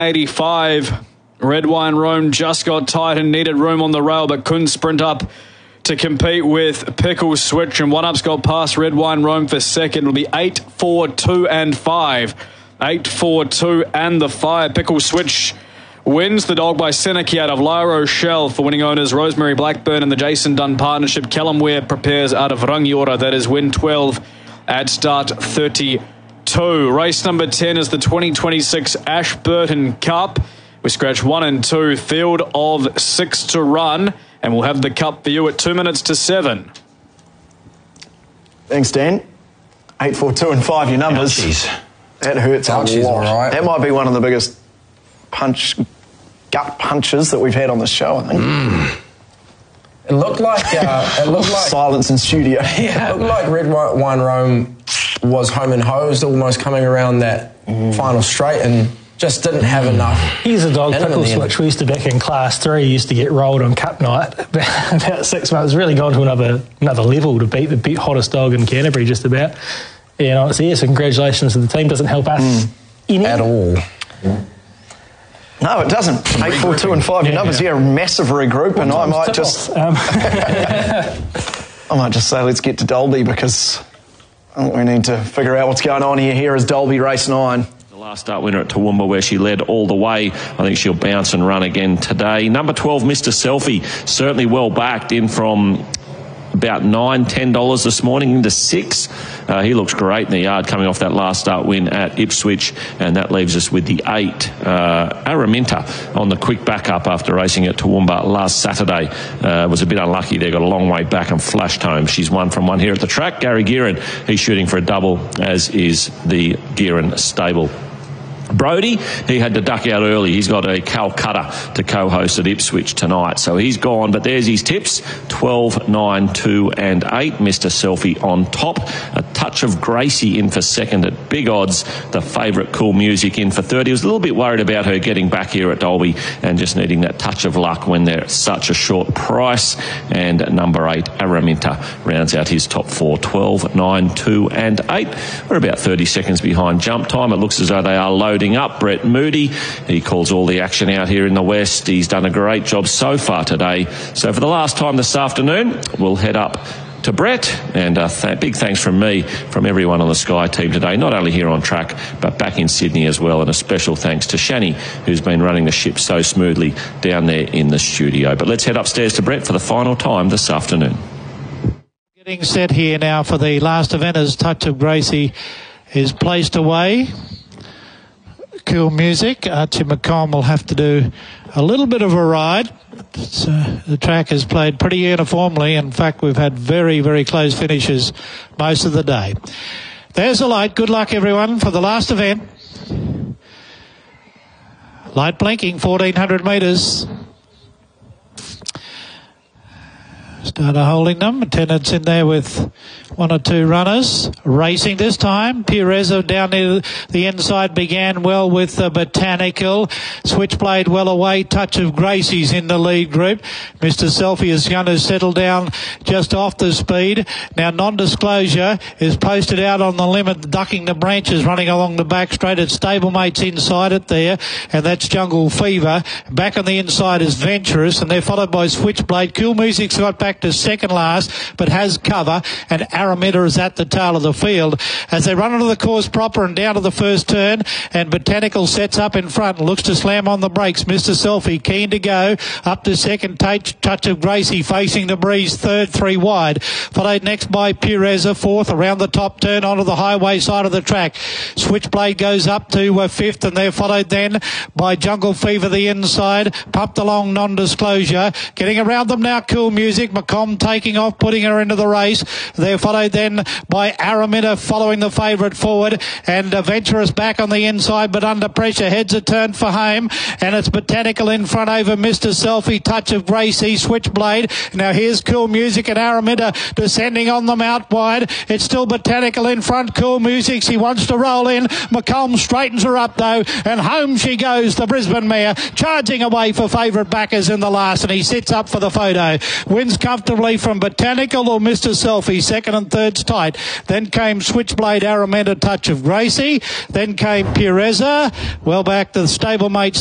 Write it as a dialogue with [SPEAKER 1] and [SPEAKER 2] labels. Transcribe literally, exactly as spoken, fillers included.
[SPEAKER 1] eighty-five. Red Wine Rome just got tight and needed room on the rail, but couldn't sprint up to compete with Pickle Switch. And One Up's got past Red Wine Rome for second. It'll be eight, four, two, and five. eight, four, two, and the five. Pickle Switch wins the dog by Seneca out of La Rochelle. For winning owners Rosemary Blackburn and the Jason Dunn partnership. Callum Ware prepares out of Rangiora. That is win twelve at start thirty-two. Race number ten is the twenty twenty-six Ashburton Cup. We scratch one and two, field of six to run, and we'll have the cup for you at two minutes to seven.
[SPEAKER 2] Thanks, Dan. Eight, four, two, and five. Your numbers.
[SPEAKER 3] Ouchies.
[SPEAKER 2] That hurts
[SPEAKER 3] Ouchies,
[SPEAKER 2] a lot.
[SPEAKER 3] all right.
[SPEAKER 2] That might be one of the biggest punch, gut punches that we've had on the show. I think.
[SPEAKER 3] Mm. It looked like uh, it looked like
[SPEAKER 2] silence in studio.
[SPEAKER 3] Yeah, it looked like Red Wine Rome was home and hosed, almost coming around that mm. final straight, and just didn't have enough.
[SPEAKER 4] He's a dog, Pickle Switch. We used to back in class three, used to get rolled on cup night about six months. Really gone to another another level to beat the beat hottest dog in Canterbury, just about. You know, so yes, congratulations to the team. Doesn't help us mm. any
[SPEAKER 3] at all.
[SPEAKER 2] No, it doesn't. Eight, four, two, and five. Your yeah, numbers here, yeah. Massive regroup, and I might just, um. I might just say, let's get to Dalby because I think we need to figure out what's going on here. Here is Dalby race nine.
[SPEAKER 5] Last start winner at Toowoomba, where she led all the way. I think she'll bounce and run again today. Number twelve, Mister Selfie, certainly well backed in from about nine, ten dollars this morning into six. Uh, he looks great in the yard, coming off that last start win at Ipswich, and that leaves us with the eight. Uh, Araminta on the quick backup after racing at Toowoomba last Saturday. Uh, was a bit unlucky there, got a long way back and flashed home. She's one from one here at the track. Gary Gearin, he's shooting for a double, as is the Gearin stable. Brody, he had to duck out early. He's got a Calcutta to co-host at Ipswich tonight, so he's gone. But there's his tips: twelve, nine, two, and eight. Mister Selfie on top. A touch of Gracie in for second at big odds. The favourite Cool Music in for third. He was a little bit worried about her getting back here at Dalby and just needing that touch of luck when they're at such a short price. And number eight, Araminta, rounds out his top four: twelve, nine, two, and eight. We're about thirty seconds behind jump time. It looks as though they are loading up. Brett Moody, he calls all the action out here in the West. He's done a great job so far today. So for the last time this afternoon, we'll head up to Brett, and a th- big thanks from me, from everyone on the Sky team today, not only here on track, but back in Sydney as well, and a special thanks to Shani, who's been running the ship so smoothly down there in the studio. But let's head upstairs to Brett for the final time this afternoon.
[SPEAKER 6] Getting set here now for the last event as Touch of Gracie is placed away. Cool Music. Archie McComb will have to do a little bit of a ride. Uh, the track has played pretty uniformly. In fact, we've had very, very close finishes most of the day. There's the light. Good luck, everyone, for the last event. Light blinking, fourteen hundred metres. Starter holding them. Attendants in there with one or two runners. Racing this time. Pirezza down near the inside began well with the Botanical. Switchblade well away. Touch of Gracie's in the lead group. Mister Selfie is going to settle down just off the speed. Now Non-Disclosure is posted out on the limit, ducking the branches, running along the back straight. It's stablemates inside it there, and that's Jungle Fever. Back on the inside is Venturous, and they're followed by Switchblade. Cool Music's got back to second last, but has cover, and Araminta is at the tail of the field as they run onto the course proper and down to the first turn, and Botanical sets up in front and looks to slam on the brakes. Mister Selfie keen to go up to second. Touch, touch of Gracie facing the breeze, third, three wide, followed next by Pirezza, fourth around the top turn onto the highway side of the track. Switchblade goes up to uh, fifth, and they're followed then by Jungle Fever the inside, pumped along Non-Disclosure, getting around them now Cool Music. McComb taking off, putting her into the race. They're followed then by Araminta following the favourite forward, and Venturous back on the inside but under pressure. Heads a turn for home, and it's Botanical in front over Mister Selfie. Touch of Gracie, Switchblade. Now here's Cool Music and Araminta descending on them out wide. It's still Botanical in front. Cool Music, she wants to roll in. McComb straightens her up though, and home she goes, the Brisbane mare, charging away for favourite backers in the last, and he sits up for the photo. Wins comfortably respectively from Botanical or Mister Selfie. Second and third's tight. Then came Switchblade, Araminta, Touch of Gracie. Then came Pureza. Well back to the stablemate